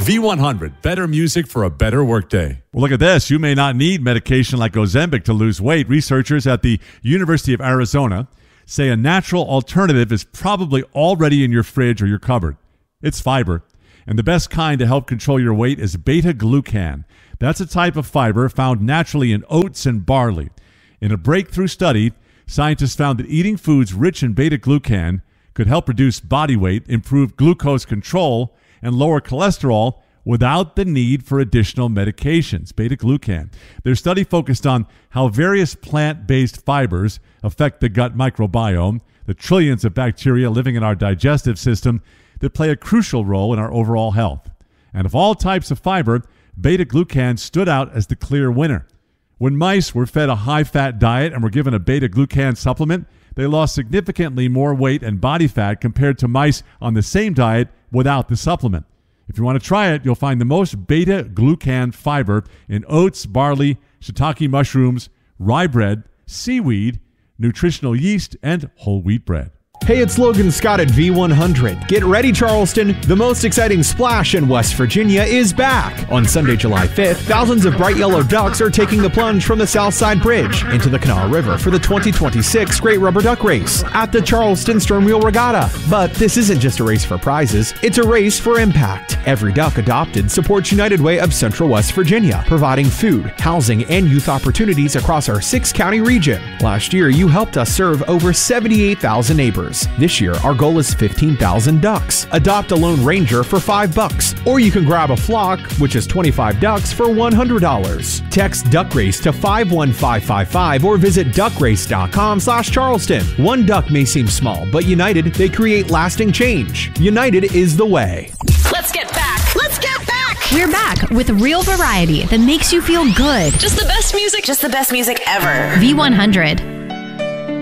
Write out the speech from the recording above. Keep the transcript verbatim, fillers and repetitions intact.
V one hundred, better music for a better workday. Well, look at this. You may not need medication like Ozempic to lose weight. Researchers at the University of Arizona say a natural alternative is probably already in your fridge or your cupboard. It's fiber, and the best kind to help control your weight is beta-glucan. That's a type of fiber found naturally in oats and barley. In a breakthrough study, scientists found that eating foods rich in beta-glucan could help reduce body weight, improve glucose control, and lower cholesterol without the need for additional medications. Beta-glucan. Their study focused on how various plant-based fibers affect the gut microbiome, the trillions of bacteria living in our digestive system that play a crucial role in our overall health. And of all types of fiber, beta-glucan stood out as the clear winner. When mice were fed a high-fat diet and were given a beta-glucan supplement, they lost significantly more weight and body fat compared to mice on the same diet without the supplement. If you want to try it, you'll find the most beta-glucan fiber in oats, barley, shiitake mushrooms, rye bread, seaweed, nutritional yeast, and whole wheat bread. Hey, it's Logan Scott at V one hundred. Get ready, Charleston. The most exciting splash in West Virginia is back. On Sunday, July fifth, thousands of bright yellow ducks are taking the plunge from the Southside Bridge into the Kanawha River for the twenty twenty-six Great Rubber Duck Race at the Charleston Stern Wheel Regatta. But this isn't just a race for prizes, it's a race for impact. Every duck adopted supports United Way of Central West Virginia, providing food, housing, and youth opportunities across our six-county region. Last year, you helped us serve over seventy-eight thousand neighbors. This year, our goal is fifteen thousand ducks. Adopt a Lone Ranger for five bucks, or you can grab a flock, which is twenty-five ducks for one hundred dollars. Text Duck Race to five one five five five or visit duckrace.com slash Charleston. One duck may seem small, but united, they create lasting change. United is the way. Let's get back. Let's get back. We're back with real variety that makes you feel good. Just the best music. Just the best music ever. V one hundred.